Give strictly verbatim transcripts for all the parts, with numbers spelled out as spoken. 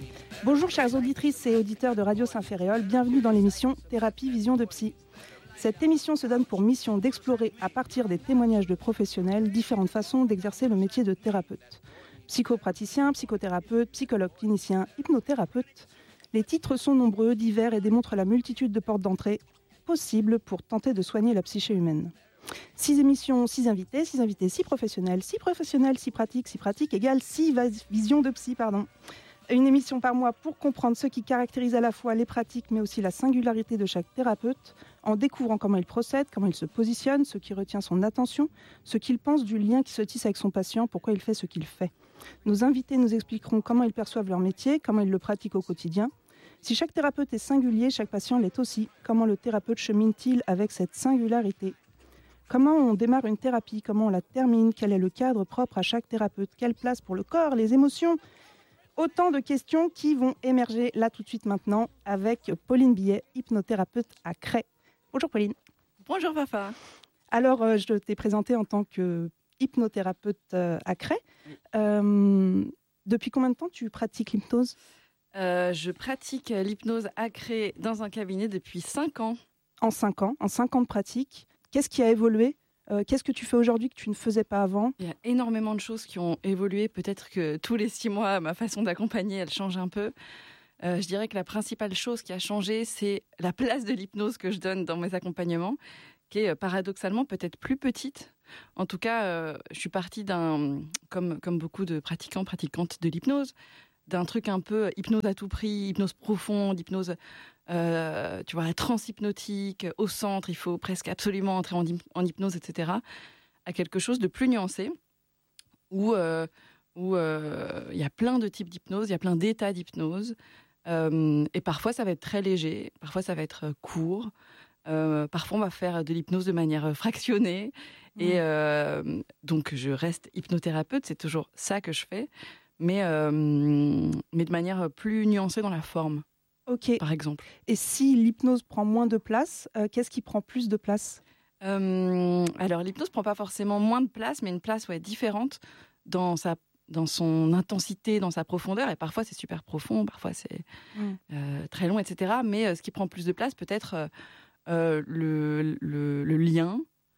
Bonjour chères auditrices et auditeurs de Radio Saint-Féréol, bienvenue dans l'émission Thérapie Vision de Psy. Cette émission se donne pour mission d'explorer à partir des témoignages de professionnels différentes façons d'exercer le métier de thérapeute. Psychopraticien, psychothérapeute, psychologue clinicien, hypnothérapeute. Les titres sont nombreux, divers et démontrent la multitude de portes d'entrée possibles pour tenter de soigner la psyché humaine. Six émissions, six invités, six invités, six professionnels, six professionnels, six pratiques, six pratiques égale six visions de psy, pardon. Une émission par mois pour comprendre ce qui caractérise à la fois les pratiques mais aussi la singularité de chaque thérapeute, en découvrant comment il procède, comment il se positionne, ce qui retient son attention, ce qu'il pense du lien qui se tisse avec son patient, pourquoi il fait ce qu'il fait. Nos invités nous expliqueront comment ils perçoivent leur métier, comment ils le pratiquent au quotidien. Si chaque thérapeute est singulier, chaque patient l'est aussi. Comment le thérapeute chemine-t-il avec cette singularité ? Comment on démarre une thérapie ? Comment on la termine ? Quel est le cadre propre à chaque thérapeute ? Quelle place pour le corps, les émotions ? Autant de questions qui vont émerger là tout de suite maintenant avec Pauline Billet, hypnothérapeute à Cray. Bonjour Pauline. Bonjour Fafa. Alors euh, je t'ai présentée en tant que hypnothérapeute euh, à Cray. Oui. Euh, depuis combien de temps tu pratiques l'hypnose ? euh, Je pratique l'hypnose à Cray dans un cabinet depuis cinq ans. En cinq ans, en cinq ans de pratique. Qu'est-ce qui a évolué ? Euh, qu'est-ce que tu fais aujourd'hui que tu ne faisais pas avant ? Il y a énormément de choses qui ont évolué. Peut-être que tous les six mois, ma façon d'accompagner, elle change un peu. Euh, je dirais que la principale chose qui a changé, c'est la place de l'hypnose que je donne dans mes accompagnements, qui est paradoxalement peut-être plus petite. En tout cas, euh, je suis partie d'un, comme, comme beaucoup de pratiquants, pratiquantes de l'hypnose, d'un truc un peu hypnose à tout prix, hypnose profonde, hypnose... Euh, tu vois, transhypnotique, au centre, il faut presque absolument entrer en, en hypnose, et cetera, à quelque chose de plus nuancé, où euh, où euh, y a plein de types d'hypnose, il y a plein d'états d'hypnose, euh, et parfois ça va être très léger, parfois ça va être court, euh, parfois on va faire de l'hypnose de manière fractionnée, mmh. et euh, donc je reste hypnothérapeute, c'est toujours ça que je fais, mais, euh, mais de manière plus nuancée dans la forme. Ok. Par exemple. Et si l'hypnose prend moins de place, euh, qu'est-ce qui prend plus de place ? euh, Alors, l'hypnose prend pas forcément moins de place, mais une place ouais, différente dans, sa, dans son intensité, dans sa profondeur. Et parfois, c'est super profond, parfois, c'est mmh. euh, très long, et cetera. Mais euh, ce qui prend plus de place, peut-être euh, euh, le, le, le lien,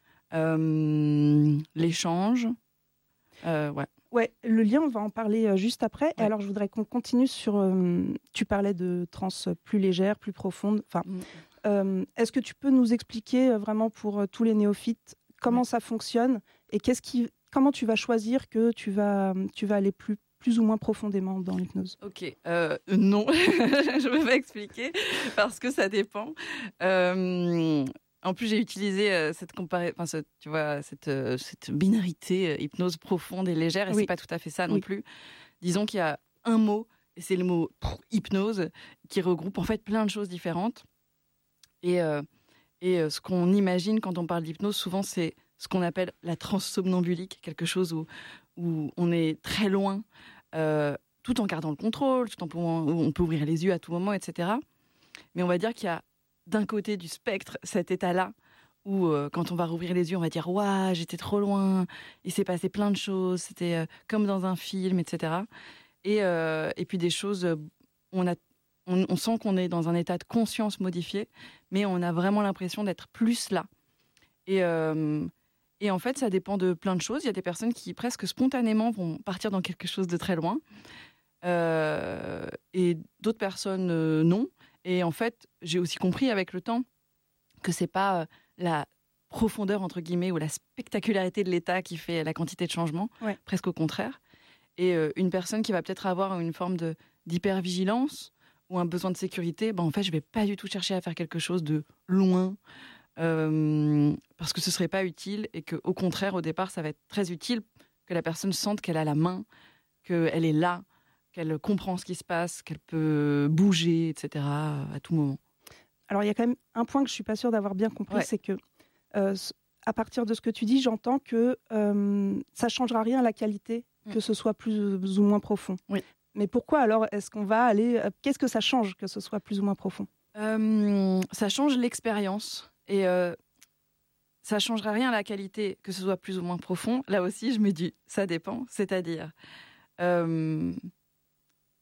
euh, l'échange. Euh, ouais. Ouais, le lien, on va en parler euh, juste après. Ouais. Et alors, je voudrais qu'on continue sur... Euh, tu parlais de trans plus légère, plus profonde. Enfin, mmh. euh, est-ce que tu peux nous expliquer euh, vraiment pour euh, tous les néophytes comment ouais. ça fonctionne et qu'est-ce qui, comment tu vas choisir que tu vas, tu vas aller plus, plus ou moins profondément dans l'hypnose ? Ok, euh, non, je ne vais pas expliquer parce que ça dépend. Euh, En plus, j'ai utilisé euh, cette comparaison, enfin, ce, tu vois, cette, euh, cette binarité euh, hypnose profonde et légère, et oui. c'est pas tout à fait ça non oui. plus. Disons qu'il y a un mot, et c'est le mot hypnose, qui regroupe en fait plein de choses différentes. Et, euh, et euh, ce qu'on imagine quand on parle d'hypnose, souvent, c'est ce qu'on appelle la transe somnambulique, quelque chose où, où on est très loin, euh, tout en gardant le contrôle, tout en pouvant, où on peut ouvrir les yeux à tout moment, et cetera. Mais on va dire qu'il y a d'un côté du spectre, cet état-là, où euh, quand on va rouvrir les yeux, on va dire « Waouh, j'étais trop loin, il s'est passé plein de choses, c'était euh, comme dans un film, et cetera » Et, euh, et puis des choses, euh, on, a, on, on sent qu'on est dans un état de conscience modifié, mais on a vraiment l'impression d'être plus là. Et, euh, et en fait, ça dépend de plein de choses. Il y a des personnes qui, presque spontanément, vont partir dans quelque chose de très loin, euh, et d'autres personnes, euh, non. Et en fait, j'ai aussi compris avec le temps que c'est pas la profondeur, entre guillemets, ou la spectacularité de l'état qui fait la quantité de changement, ouais. presque au contraire. Et euh, une personne qui va peut-être avoir une forme de, d'hypervigilance ou un besoin de sécurité, ben en fait, je vais pas du tout chercher à faire quelque chose de loin, euh, parce que ce serait pas utile, et qu'au contraire, au départ, ça va être très utile que la personne sente qu'elle a la main, qu'elle est là, qu'elle comprend ce qui se passe, qu'elle peut bouger, et cetera, à tout moment. Alors, il y a quand même un point que je ne suis pas sûre d'avoir bien compris, ouais. c'est que, euh, à partir de ce que tu dis, j'entends que euh, ça ne changera rien à la qualité, mmh. que ce soit plus ou moins profond. Oui. Mais pourquoi alors est-ce qu'on va aller... Euh, qu'est-ce que ça change que ce soit plus ou moins profond ? euh, Ça change l'expérience. Et euh, ça ne changera rien à la qualité, que ce soit plus ou moins profond. Là aussi, je me dis, ça dépend. C'est-à-dire... Euh,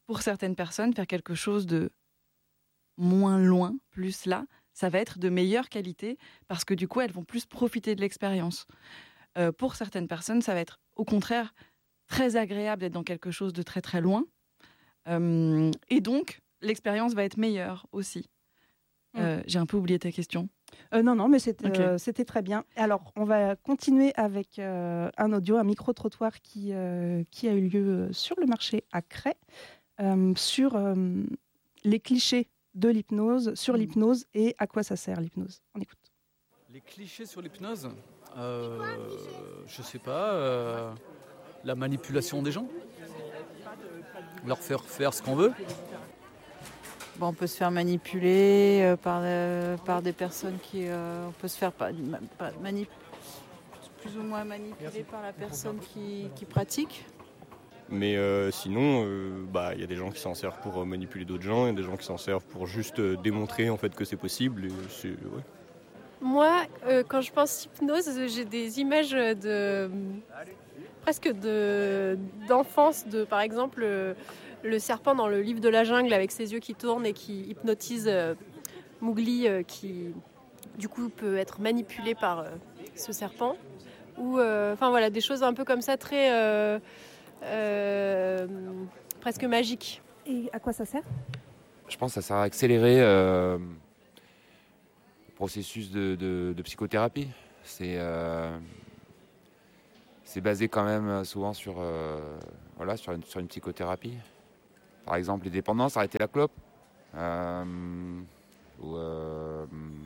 pour certaines personnes, faire quelque chose de moins loin, plus là, ça va être de meilleure qualité parce que du coup, elles vont plus profiter de l'expérience. Euh, pour certaines personnes, ça va être au contraire très agréable d'être dans quelque chose de très très loin. Euh, et donc, l'expérience va être meilleure aussi. Euh, mmh. J'ai un peu oublié ta question. Euh, non, non, mais c'était, okay. euh, c'était très bien. Alors, on va continuer avec euh, un audio, un micro-trottoir qui, euh, qui a eu lieu sur le marché à Cray, euh, sur euh, les clichés de l'hypnose, sur mmh. l'hypnose et à quoi ça sert l'hypnose. On écoute. Les clichés sur l'hypnose, euh, je sais pas, euh, la manipulation des gens, leur faire faire ce qu'on veut. Bon, on peut se faire manipuler euh, par, euh, par des personnes qui... Euh, on peut se faire pas, pas, manip, plus ou moins manipuler par la personne qui, qui pratique. Mais euh, sinon, il euh, bah, y a des gens qui s'en servent pour manipuler d'autres gens, il y a des gens qui s'en servent pour juste euh, démontrer en fait, que c'est possible. Et c'est, ouais. Moi, euh, quand je pense hypnose, j'ai des images de... presque de, d'enfance, de, par exemple... Euh, le serpent dans le livre de la jungle avec ses yeux qui tournent et qui hypnotise euh, Mowgli euh, qui du coup peut être manipulé par euh, ce serpent ou euh, enfin voilà des choses un peu comme ça très euh, euh, presque magiques. Et à quoi ça sert ? Je pense que ça sert à accélérer euh, le processus de, de, de psychothérapie. C'est, euh, c'est basé quand même souvent sur, euh, voilà, sur, une, sur une psychothérapie. Par exemple, les dépendances, arrêter la clope, euh, ou, euh,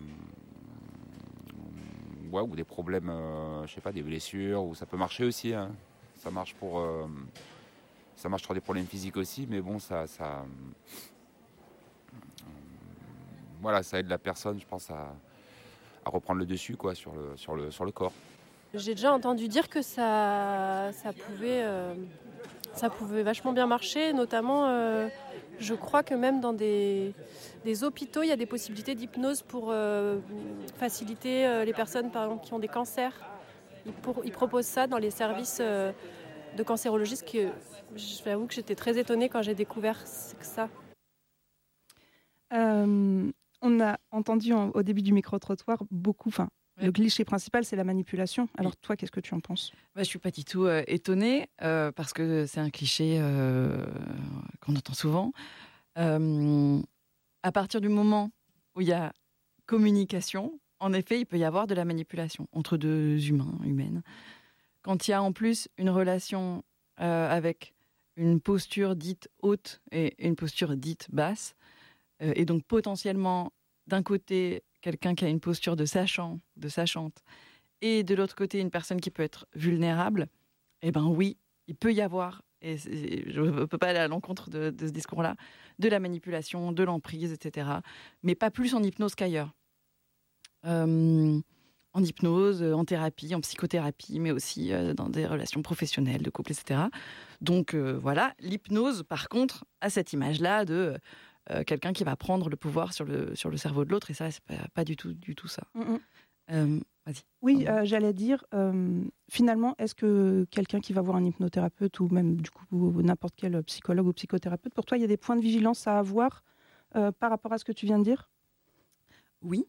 ouais, ou des problèmes, euh, je sais pas, des blessures, ou ça peut marcher aussi. Hein. Ça marche pour, euh, ça marche sur des problèmes physiques aussi, mais bon, ça, ça, euh, voilà, ça aide la personne, je pense, à, à reprendre le dessus, quoi, sur le, sur le, sur le corps. J'ai déjà entendu dire que ça, ça pouvait. Euh... Ça pouvait vachement bien marcher, notamment, euh, je crois que même dans des, des hôpitaux, il y a des possibilités d'hypnose pour euh, faciliter euh, les personnes, par exemple, qui ont des cancers. Ils, pour, ils proposent ça dans les services euh, de cancérologie, ce que j'avoue que j'étais très étonnée quand j'ai découvert ça. Euh, on a entendu en, au début du micro-trottoir beaucoup... Fin, Le cliché principal, c'est la manipulation. Alors toi, qu'est-ce que tu en penses ? Bah, je ne suis pas du tout euh, étonnée, euh, parce que c'est un cliché euh, qu'on entend souvent. Euh, à partir du moment où il y a communication, en effet, il peut y avoir de la manipulation entre deux humains, humaines. Quand il y a en plus une relation euh, avec une posture dite haute et une posture dite basse, euh, et donc potentiellement, d'un côté... quelqu'un qui a une posture de sachant, de sachante, et de l'autre côté, une personne qui peut être vulnérable, eh bien oui, il peut y avoir, et je ne peux pas aller à l'encontre de, de ce discours-là, de la manipulation, de l'emprise, et cetera. Mais pas plus en hypnose qu'ailleurs. Euh, en hypnose, en thérapie, en psychothérapie, mais aussi euh, dans des relations professionnelles, de couple, et cetera. Donc euh, voilà, l'hypnose, par contre, a cette image-là de... Euh, quelqu'un qui va prendre le pouvoir sur le, sur le cerveau de l'autre, et ça, c'est pas, pas du tout, du tout ça. Mm-hmm. Euh, vas-y. Oui, euh, j'allais dire, euh, finalement, est-ce que quelqu'un qui va voir un hypnothérapeute ou même, du coup, n'importe quel psychologue ou psychothérapeute, pour toi, il y a des points de vigilance à avoir euh, par rapport à ce que tu viens de dire ? Oui.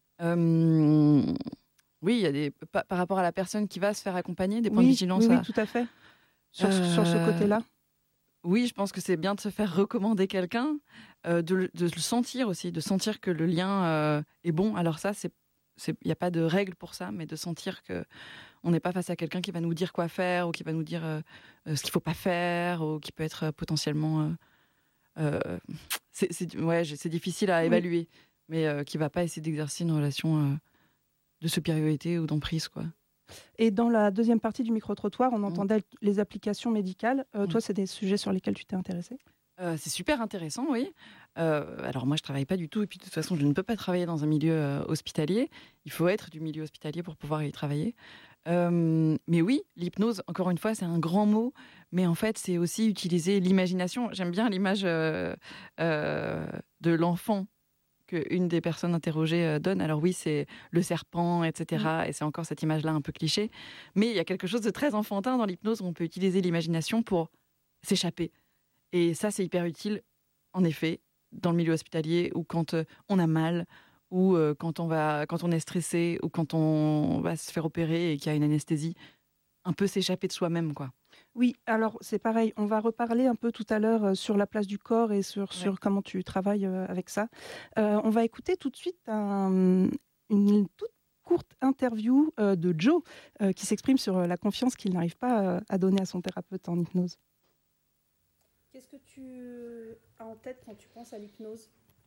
Euh, oui, il y a des... Par, par rapport à la personne qui va se faire accompagner, des points oui, de vigilance oui, à... oui, tout à fait. Sur, euh... sur ce côté-là. Oui, je pense que c'est bien de se faire recommander quelqu'un, euh, de, de le sentir aussi, de sentir que le lien euh, est bon. Alors ça, c'est, il n'y a pas de règle pour ça, mais de sentir qu'on n'est pas face à quelqu'un qui va nous dire quoi faire ou qui va nous dire euh, ce qu'il ne faut pas faire ou qui peut être euh, potentiellement... Euh, euh, c'est, c'est, ouais, c'est difficile à oui. évaluer, mais euh, qui ne va pas essayer d'exercer une relation euh, de supériorité ou d'emprise, quoi. Et dans la deuxième partie du micro-trottoir, on entendait mmh. les applications médicales. Euh, mmh. Toi, c'est des sujets sur lesquels tu t'es intéressée ? euh, C'est super intéressant, oui. Euh, alors moi, je ne travaille pas du tout. Et puis, de toute façon, je ne peux pas travailler dans un milieu euh, hospitalier. Il faut être du milieu hospitalier pour pouvoir y travailler. Euh, mais oui, l'hypnose, encore une fois, c'est un grand mot. Mais en fait, c'est aussi utiliser l'imagination. J'aime bien l'image euh, euh, de l'enfant qu'une des personnes interrogées donne. Alors oui, c'est le serpent, et cetera. Mmh. Et c'est encore cette image-là un peu cliché. Mais il y a quelque chose de très enfantin dans l'hypnose où on peut utiliser l'imagination pour s'échapper. Et ça, c'est hyper utile, en effet, dans le milieu hospitalier, ou quand euh, on a mal, ou euh, quand, on va, quand on est stressé, ou quand on va se faire opérer et qu'il y a une anesthésie, un peu s'échapper de soi-même, quoi. Oui, alors c'est pareil, on va reparler un peu tout à l'heure euh, sur la place du corps et sur, sur Ouais. comment tu travailles euh, avec ça. Euh, on va écouter tout de suite un- une toute courte interview euh, de Joe euh, qui s'exprime sur euh, la confiance qu'il n'arrive pas euh, à donner à son thérapeute en hypnose. Qu'est-ce que tu as en tête quand tu penses à l'hypnose ?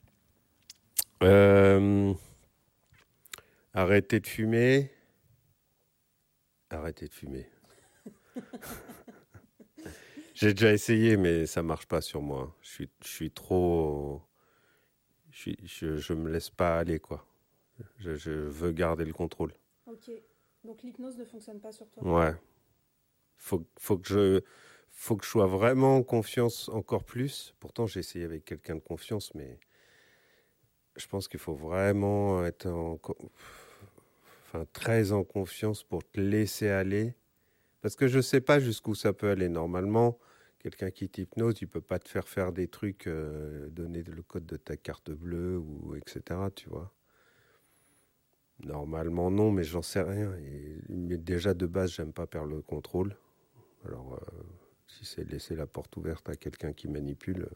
Euh, arrêter de fumer. Arrêter de fumer. J'ai déjà essayé, mais ça marche pas sur moi. Je suis, je suis trop. Je, suis, je, je me laisse pas aller, quoi. Je, je veux garder le contrôle. Ok, donc l'hypnose ne fonctionne pas sur toi. Ouais. Faut, faut que je, faut que je sois vraiment en confiance encore plus. Pourtant, j'ai essayé avec quelqu'un de confiance, mais je pense qu'il faut vraiment être en, enfin, très en confiance pour te laisser aller. Parce que je ne sais pas jusqu'où ça peut aller. Normalement, quelqu'un qui t'hypnose, il ne peut pas te faire faire des trucs, euh, donner le code de ta carte bleue, ou et cetera, tu vois. Normalement, non, mais j'en sais rien. Et, mais déjà, de base, j'aime pas perdre le contrôle. Alors, euh, si c'est laisser la porte ouverte à quelqu'un qui manipule...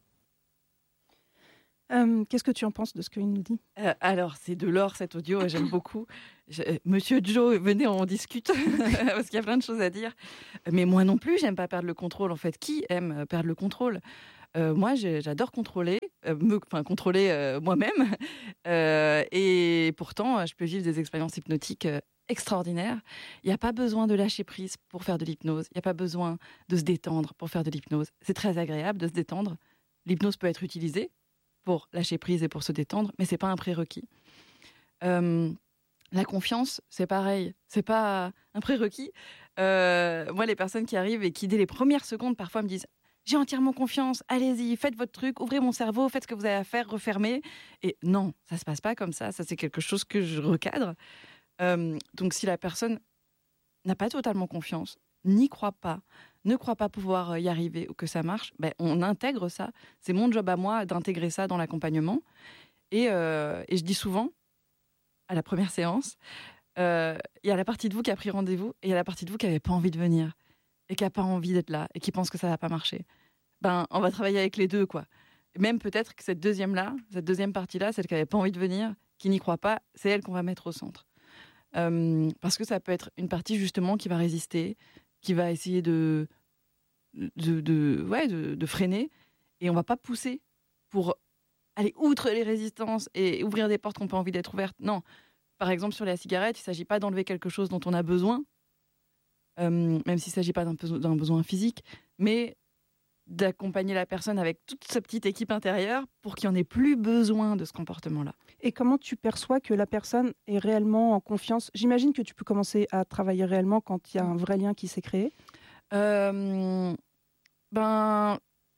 Euh, qu'est-ce que tu en penses de ce qu'il nous dit ? Euh, alors, c'est de l'or, cet audio, j'aime beaucoup. Je, euh, Monsieur Joe, venez, on discute, parce qu'il y a plein de choses à dire. Mais moi non plus, j'aime pas perdre le contrôle. En fait, qui aime perdre le contrôle ? euh, Moi, j'adore contrôler, euh, me, enfin, contrôler euh, moi-même. Euh, et pourtant, je peux vivre des expériences hypnotiques euh, extraordinaires. Il n'y a pas besoin de lâcher prise pour faire de l'hypnose. Il n'y a pas besoin de se détendre pour faire de l'hypnose. C'est très agréable de se détendre. L'hypnose peut être utilisée pour lâcher prise et pour se détendre, mais c'est pas un prérequis. Euh, la confiance, c'est pareil, c'est pas un prérequis. Euh, moi, les personnes qui arrivent et qui, dès les premières secondes, parfois me disent « J'ai entièrement confiance, allez-y, faites votre truc, ouvrez mon cerveau, faites ce que vous avez à faire, refermez. » Et non, ça se passe pas comme ça, ça c'est quelque chose que je recadre. Euh, donc si la personne n'a pas totalement confiance, n'y croit pas, ne croit pas pouvoir y arriver ou que ça marche, ben on intègre ça. C'est mon job à moi d'intégrer ça dans l'accompagnement. Et, euh, et je dis souvent, à la première séance, euh, il y a la partie de vous qui a pris rendez-vous et il y a la partie de vous qui n'avait pas envie de venir et qui n'a pas envie d'être là et qui pense que ça ne va pas marcher. Ben, on va travailler avec les deux, quoi. Même peut-être que cette deuxième-là, cette deuxième partie-là, celle qui n'avait pas envie de venir, qui n'y croit pas, c'est elle qu'on va mettre au centre. Euh, parce que ça peut être une partie, justement, qui va résister, qui va essayer de, de, de, ouais, de, de freiner. Et on ne va pas pousser pour aller outre les résistances et ouvrir des portes qui n'ont pas envie d'être ouvertes. Non. Par exemple, sur la cigarette, il ne s'agit pas d'enlever quelque chose dont on a besoin, euh, même s'il ne s'agit pas d'un, d'un besoin physique, mais d'accompagner la personne avec toute sa petite équipe intérieure pour qu'il n'y en ait plus besoin de ce comportement-là. Et comment tu perçois que la personne est réellement en confiance ? J'imagine que tu peux commencer à travailler réellement quand il y a un vrai lien qui s'est créé. Euh, ben,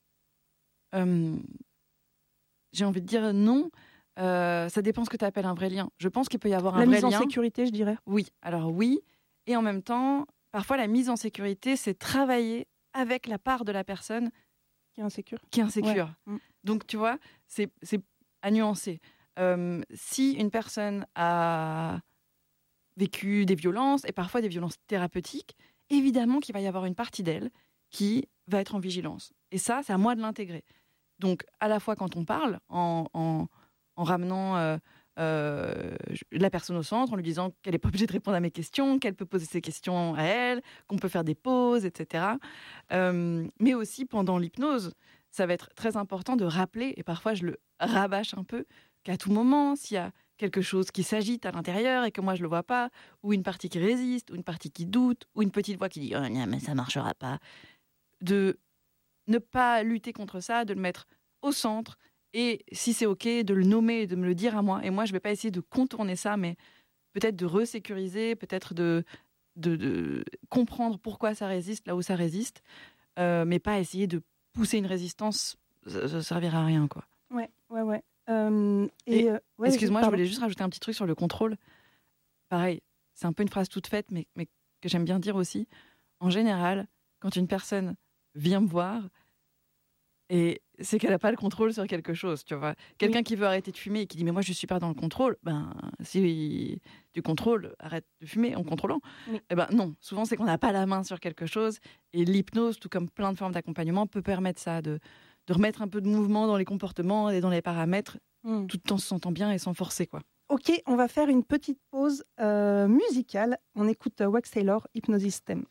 euh, j'ai envie de dire non. Euh, ça dépend ce que tu appelles un vrai lien. Je pense qu'il peut y avoir un la vrai lien. La lien. mise en sécurité, je dirais. Oui, alors oui. Et en même temps, parfois la mise en sécurité, c'est travailler avec la part de la personne qui est insécure. Qui est insécure. Ouais. Donc, tu vois, c'est, c'est à nuancer. Euh, si une personne a vécu des violences, et parfois des violences thérapeutiques, évidemment qu'il va y avoir une partie d'elle qui va être en vigilance. Et ça, c'est à moi de l'intégrer. Donc, à la fois quand on parle, en, en, en ramenant euh, euh, la personne au centre, en lui disant qu'elle n'est pas obligée de répondre à mes questions, qu'elle peut poser ses questions à elle, qu'on peut faire des pauses, et cetera. Euh, mais aussi pendant l'hypnose, ça va être très important de rappeler, et parfois je le rabâche un peu, qu'à tout moment, s'il y a quelque chose qui s'agite à l'intérieur et que moi je ne le vois pas, ou une partie qui résiste, ou une partie qui doute, ou une petite voix qui dit « Oh, mais ça ne marchera pas », de ne pas lutter contre ça, de le mettre au centre, et si c'est OK, de le nommer et de me le dire à moi. Et moi, je ne vais pas essayer de contourner ça, mais peut-être de resécuriser, peut-être de, de, de comprendre pourquoi ça résiste là où ça résiste, euh, mais pas essayer de pousser une résistance, ça ne servira à rien, quoi. Ouais, ouais, ouais. Euh, et, et euh, ouais, excuse-moi, je, je voulais juste rajouter un petit truc sur le contrôle. Pareil, c'est un peu une phrase toute faite, mais, mais que j'aime bien dire aussi. En général, quand une personne vient me voir, Et c'est qu'elle n'a pas le contrôle sur quelque chose, tu vois. Quelqu'un oui. qui veut arrêter de fumer et qui dit « mais moi, je ne suis pas dans le contrôle », ben, si tu contrôles, arrête de fumer en contrôlant. Oui. Eh ben non, souvent, c'est qu'on n'a pas la main sur quelque chose. Et l'hypnose, tout comme plein de formes d'accompagnement, peut permettre ça, de, de remettre un peu de mouvement dans les comportements et dans les paramètres, mm. tout en se sentant bien et sans forcer, quoi. Ok, on va faire une petite pause euh, musicale. On écoute uh, Wax Taylor, Hypnosis Stem.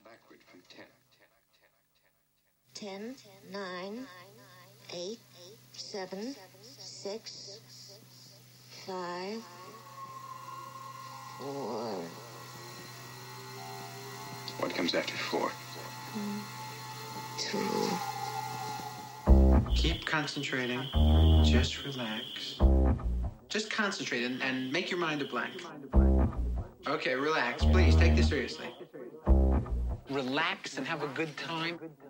ten, nine, eight, seven, six, five, four. What comes after four? Two. Keep concentrating. Just relax. Just concentrate and, and make your mind a blank. Okay, relax. Please, take this seriously. Relax and have a good time.